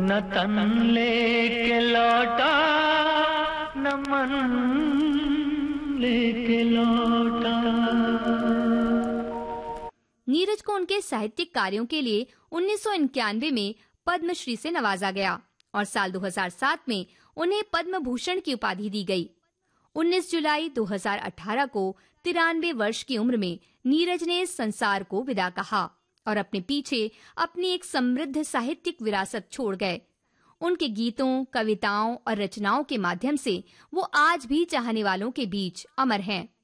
न तन लेके लौटा न मन लेके लौटा। नीरज को उनके साहित्यिक कार्यों के लिए 1991 में पद्मश्री से नवाजा गया और साल 2007 में उन्हें पद्म भूषण की उपाधि दी गई। 19 जुलाई 2018 को 93 वर्ष की उम्र में नीरज ने संसार को विदा कहा और अपने पीछे अपनी एक समृद्ध साहित्यिक विरासत छोड़ गए। उनके गीतों, कविताओं और रचनाओं के माध्यम से वो आज भी चाहने वालों के बीच अमर हैं।